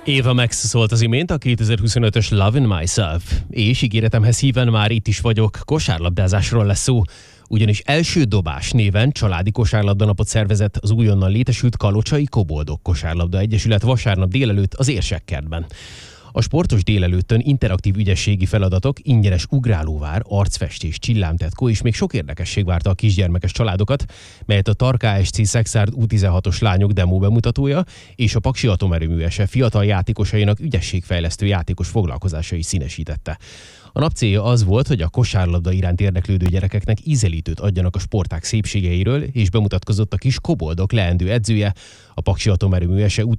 Ava Max szólt az imént, a 2025-ös Lovin' Myself. És ígéretemhez híven már itt is vagyok, kosárlabdázásról lesz szó. Ugyanis Első Dobás néven családi kosárlabdanapot szervezett az újonnan létesült Kalocsai Koboldok Kosárlabda Egyesület vasárnap délelőtt az Érsekkertben. A sportos délelőttön interaktív ügyességi feladatok, ingyenes ugrálóvár, arcfestés, csillámtetkó és még sok érdekesség várta a kisgyermekes családokat, melyet a Tar Kft. Szekszárd U16-os lányok demo bemutatója és a Paksi Atomerőmű SE fiatal játékosainak ügyességfejlesztő játékos foglalkozásai színesítette. A nap célja az volt, hogy a kosárlabda iránt érdeklődő gyerekeknek ízelítőt adjanak a sportág szépségeiről, és bemutatkozott a kis Koboldok leendő edzője, a Paksi Atomerőmű SE